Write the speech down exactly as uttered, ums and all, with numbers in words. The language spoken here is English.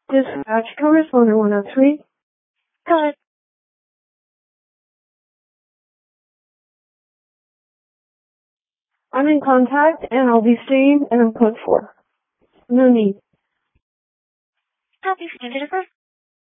Dispatch correspondent one oh three. Go ahead. I'm in contact and I'll be staying in code four. No need. Copy, standard of